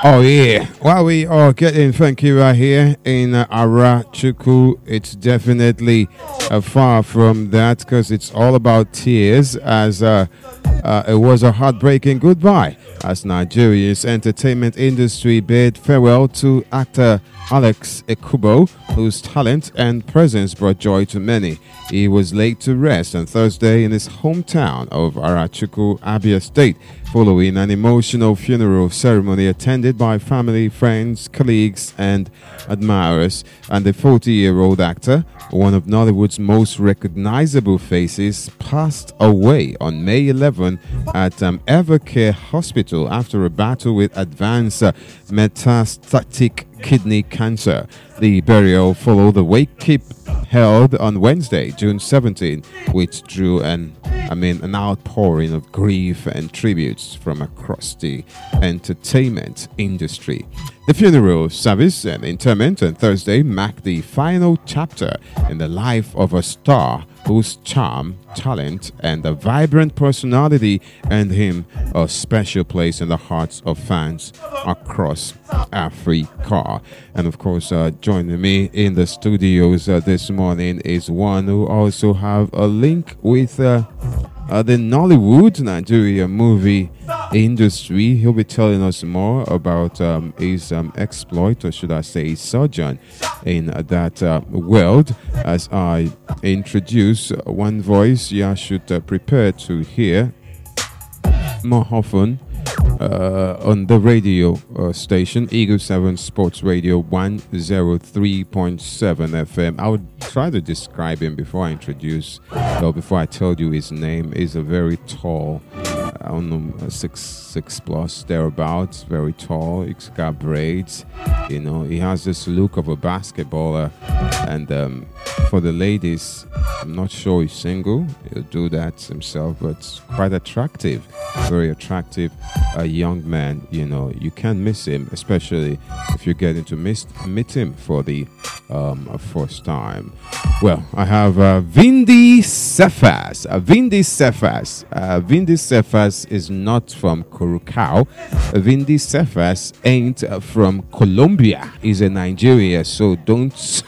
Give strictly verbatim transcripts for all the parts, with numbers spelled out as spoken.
Oh yeah, while we are getting funky right here in uh, Arachuku, it's definitely uh, far from that because it's all about tears as uh, uh, it was a heartbreaking goodbye as Nigeria's entertainment industry bid farewell to actor Alex Ekubo, whose talent and presence brought joy to many. He was laid to rest on Thursday in his hometown of Arachuku, Abia State, following an emotional funeral ceremony attended by family, friends, colleagues, and admirers. And the forty-year-old actor, one of Nollywood's most recognizable faces, passed away on May eleventh at um, Evercare Hospital after a battle with advanced uh, metastatic kidney cancer. The burial followed the wake keep held on Wednesday, June seventeenth, which drew an I mean an outpouring of grief and tributes from across the entertainment industry. The funeral service and interment on Thursday marked the final chapter in the life of a star whose charm, talent, and a vibrant personality earned him a special place in the hearts of fans across Africa. And of course, uh, joining me in the studios uh, this morning is one who also have a link with uh, uh, the Nollywood Nigeria movie industry. He'll be telling us more about um, his um, exploit, or should I say, his sojourn in uh, that uh, world. As I introduce one voice, you should uh, prepare to hear more often uh, on the radio uh, station, Eagle seven Sports Radio one oh three point seven F M. I would try to describe him before I introduce, or before I tell you his name. He's a very tall, I don't know, six six plus thereabouts, very tall. He's got braids, you know. He has this look of a basketballer, and um, for the ladies, I'm not sure he's single. He'll do that himself, but quite attractive, very attractive, a young man. You know, you can't miss him, especially if you're getting to miss meet him for the um, first time. Well, I have uh, Vindi Cephas. Uh, Vindi Cephas. Uh, Vindi Cephas is not from Curacao. Vindi Cephas ain't uh, from Colombia. He's a Nigeria, so don't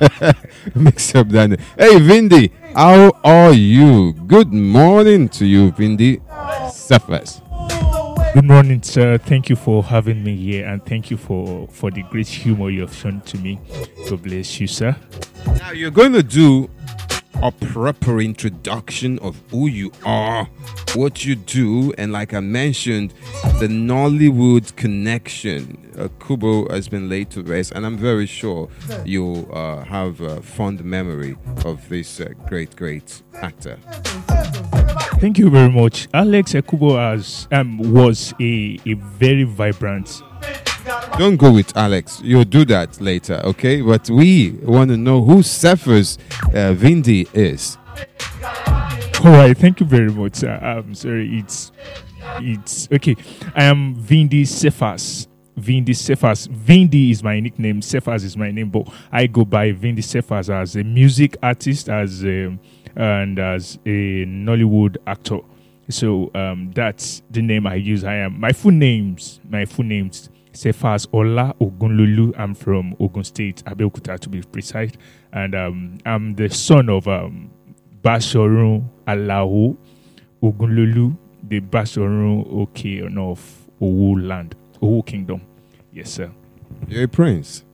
mix up that. Hey, Vindi, how are you? Good morning to you, Vindi Cephas. Good morning, sir. Thank you for having me here, and thank you for, for the great humor you have shown to me. God bless you, sir. Now, you're going to do a proper introduction of who you are, what you do, and like I mentioned, the Nollywood connection. Uh, Kubo has been laid to rest, and I'm very sure you'll uh, have a fond memory of this uh, great, great actor. Thank you very much. Alex Ekubo has, um, was a, a very vibrant. Don't go with Alex. You'll do that later, okay? But we want to know who Cephas uh, Vindi is. All right. Thank you very much, sir. I'm sorry. It's it's okay. I am Vindi Cephas. Vindi Cephas. Vindi is my nickname. Cephas is my name, but I go by Vindi Cephas as a music artist, as a, and as a Nollywood actor. So um, that's the name I use. I am my full names. My full names. Cephas Ola Ogunlolu. I'm from Ogun State, Abeokuta to be precise, and um, I'm the son of um, Bashorun Alao Ogunlolu, the Bashorun Oke of Owo land, Owo Kingdom. Yes, sir. You're a prince.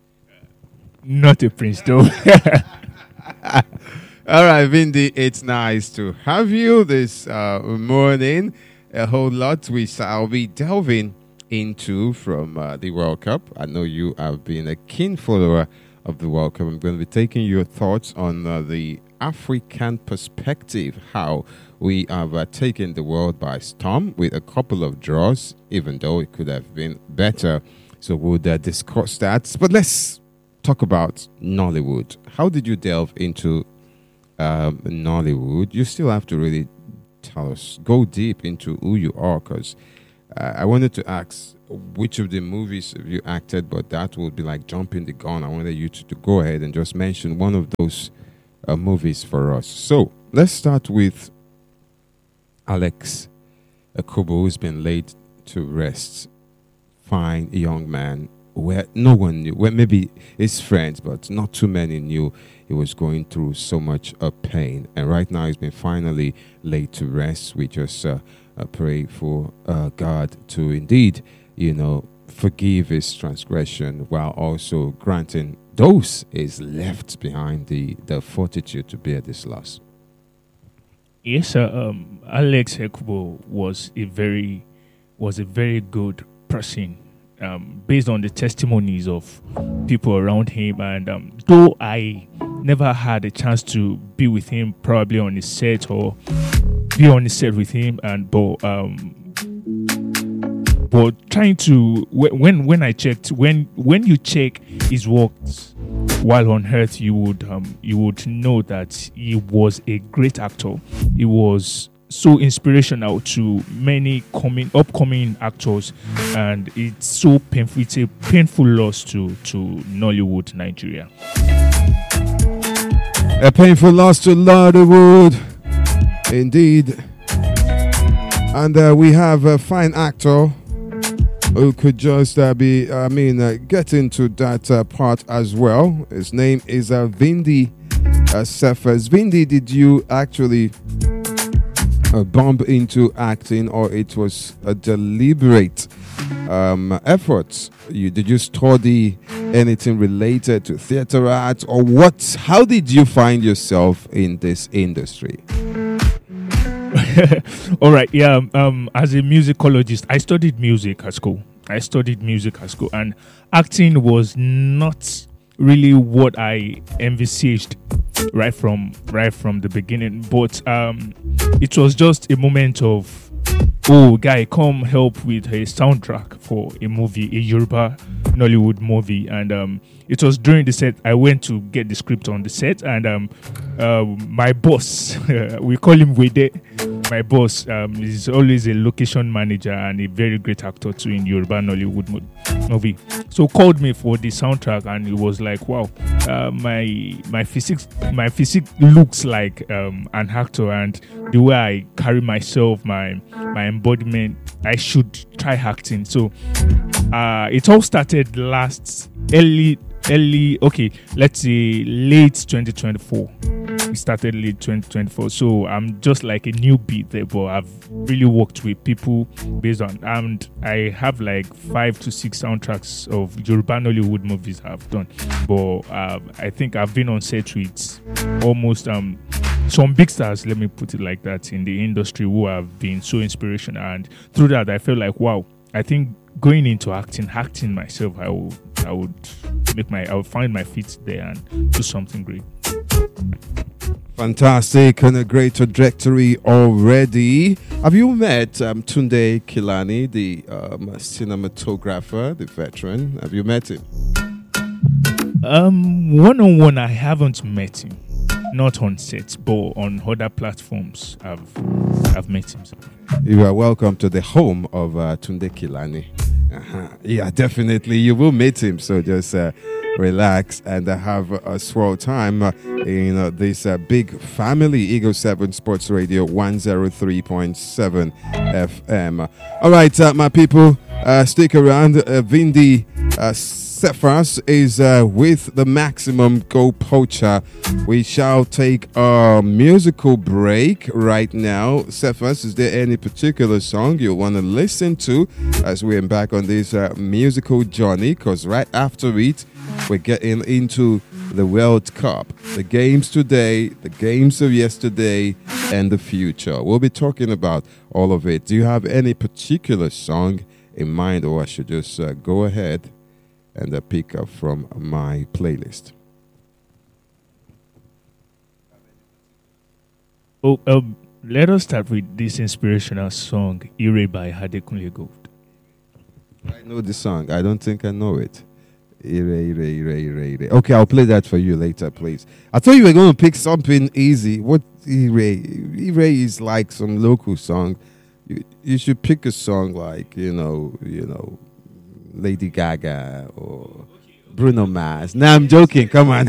Not a prince, though. All right, Vindi, it's nice to have you this uh, morning. A whole lot we shall be delving into from uh, the World Cup. I know you have been a keen follower of the World Cup. I'm going to be taking your thoughts on uh, the African perspective, how we have uh, taken the world by storm with a couple of draws, even though it could have been better. So we'll uh, discuss that. But let's talk about Nollywood. How did you delve into um, Nollywood? You still have to really tell us, go deep into who you are, because Uh, I wanted to ask which of the movies have you acted, but that would be like jumping the gun. I wanted you to, to go ahead and just mention one of those uh, movies for us. So let's start with Alex Ekubo, who's been laid to rest. fine young man where no one knew, where maybe his friends, but not too many knew he was going through so much uh, pain. And right now he's been finally laid to rest. We just uh, uh, pray for uh, God to indeed, you know, forgive his transgression while also granting those is left behind the, the fortitude to bear this loss. Yes, sir. Um, Alex Ekubo was a very was a very good person, um, based on the testimonies of people around him. And um, though I never had a chance to be with him, probably on his set or be on his set with him, and but um, but trying to when when I checked when when you check his works while on Earth, you would um, you would know that he was a great actor. He was so inspirational to many coming upcoming actors, and it's so painful. It's a painful loss to to Nollywood, Nigeria. A painful loss to Nollywood, indeed. And uh, we have a fine actor who could just uh, be, I mean, uh, get into that uh, part as well. His name is uh, Vindi uh, Cephas. Vindi, did you actually uh, bump into acting, or it was a deliberate um, effort? You did you study anything related to theater arts, or what? How did you find yourself in this industry? All right, yeah. Um, as a musicologist, I studied music at school. I studied music at school, and acting was not really what I envisaged right from right from the beginning. But um, it was just a moment of, oh, guy, come help with a soundtrack for a movie, a Yoruba Nollywood movie. And um, it was during the set I went to get the script on the set, and um, uh, my boss, we call him Wede. My boss um, is always a location manager and a very great actor too in Yoruba Nollywood mo- movie. So called me for the soundtrack, and it was like, wow, uh, my my physics my physique looks like um, an actor, and the way I carry myself, my my embodiment, I should try acting. So uh, it all started last early early okay let's say late twenty twenty-four. We started late twenty twenty-four, so I'm just like a newbie there, but I've really worked with people based on, and I have like five to six soundtracks of Yoruba Nollywood movies I've done. But uh, I think I've been on set with almost um some big stars, let me put it like that, in the industry who have been so inspirational, and through that I felt like, wow, I think going into acting, acting myself, I would I would make my I would find my feet there and do something great. Fantastic, and a great trajectory already. Have you met um, Tunde Kilani, the um, cinematographer, the veteran? Have you met him? Um, one on one, I haven't met him. Not on set, but on other platforms, I've I've met him. You are welcome to the home of uh, Tunde Kilani. Uh-huh. Yeah, definitely, you will meet him. So just uh, relax and uh, have a swell time uh, in uh, this uh, big family. Eagle seven Sports Radio one oh three point seven F M. All right, uh, my people, uh, stick around. Uh, Vindi uh, Cephas is uh, with the Maximum Go Poacher. We shall take a musical break right now. Cephas, is there any particular song you want to listen to as we embark on this uh, musical journey? Because right after it, we're getting into the World Cup, the games today, the games of yesterday, and the future. We'll be talking about all of it. Do you have any particular song in mind, or I should just uh, go ahead and uh, pick up from my playlist? Oh, um, let us start with this inspirational song, Ire by Adekunle Gold. I know the song. I don't think I know it. Ire, ire, ire, ire, ire. Okay, I'll play that for you later, please. I thought you were going to pick something easy. What Ire? Ire is like some local song. You, you should pick a song like, you know, you know, Lady Gaga or Bruno Mars. Now I'm joking. Come on.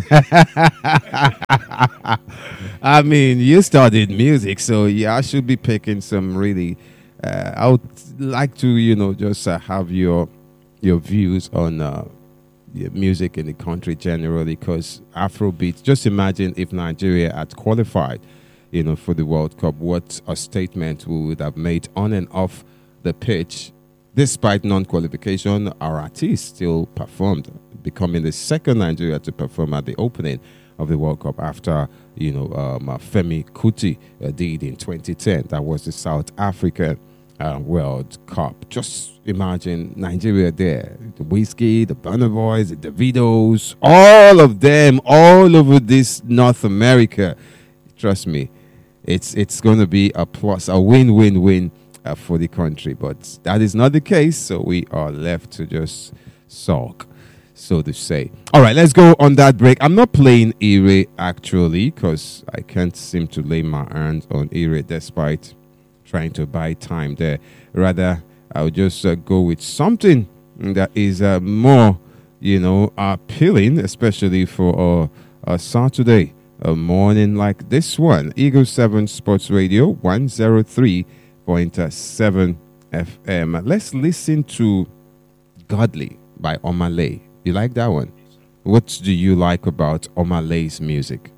I mean, you studied music, so yeah, I should be picking some really. Uh, I would like to, you know, just uh, have your your views on uh, the music in the country generally, because Afrobeat, just imagine if Nigeria had qualified, you know, for the World Cup, what a statement we would have made on and off the pitch. Despite non-qualification, our artists still performed, becoming the second Nigeria to perform at the opening of the World Cup after, you know, um, uh, Femi Kuti uh, did in twenty ten. That was the South African uh, World Cup. Just imagine Nigeria there. The Whiskey, the Burna Boys, the Davidos, all of them, all over this North America. Trust me, it's, it's going to be a plus, a win-win-win Uh, for the country, but that is not the case, so we are left to just sulk, so to say. All right, let's go on that break. I'm not playing Ire actually, because I can't seem to lay my hands on Ire despite trying to buy time there. Rather, I'll just uh, go with something that is uh, more, you know, appealing, especially for uh, a Saturday a morning like this one. Eagle seven Sports Radio one oh three point seven F M. Let's listen to Godly by Omah Lay. You like that one? What do you like about Omah Lay's music?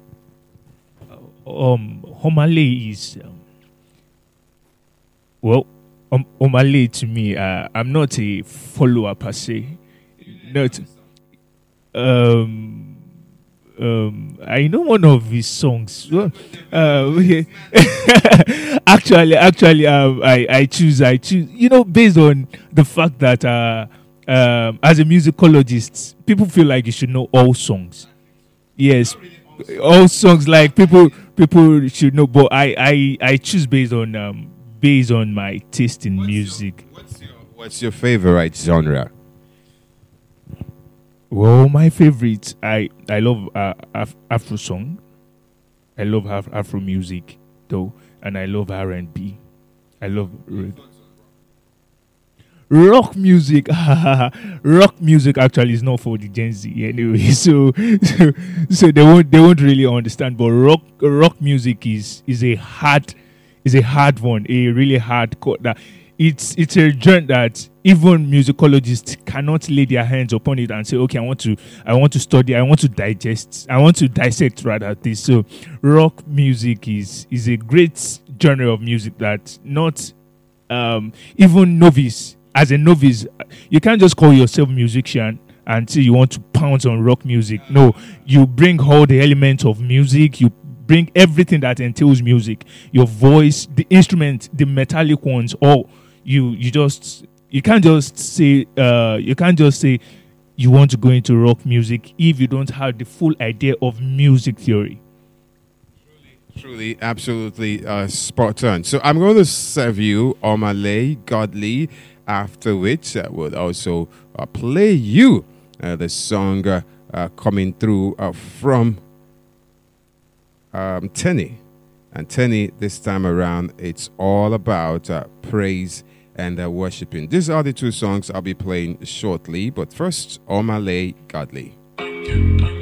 Um, Omah Lay is um, well, um, Omah Lay to me. Uh, I'm not a follower per se. Not um. Um, I know one of his songs. Uh, actually, actually, um, I, I choose, I choose. You know, based on the fact that uh, um, as a musicologist, people feel like you should know all songs. Yes, all songs. Like people, people should know. But I, I, I choose based on um, based on my taste in what's music. Your, what's your What's your favorite genre? Well, my favorite, I I love uh, Af- Afro song. I love Af- Afro music, though, and I love R and B. I love r- rock music. Rock music actually is not for the Gen Z anyway, so so, so they won't they won't really understand. But rock rock music is is a hard is a hard one, a really hard core that. It's it's a genre that even musicologists cannot lay their hands upon it and say, okay, I want to I want to study, I want to digest, I want to dissect rather this. So rock music is is a great genre of music that not um, even novice as a novice, you can't just call yourself musician and say you want to pounce on rock music. No, you bring all the elements of music, you bring everything that entails music, your voice, the instrument, the metallic ones, all. You you just you can't just say uh, you can't just say you want to go into rock music if you don't have the full idea of music theory. Truly, truly, absolutely uh, spot on. So I'm going to serve you Omah Lay, Godly, after which I will also uh, play you uh, the song uh, uh, coming through uh, from um, Tenny. And Tenny, this time around, it's all about uh, praise and uh, worshiping. These are the two songs I'll be playing shortly. But first, Omah Lay, Godly.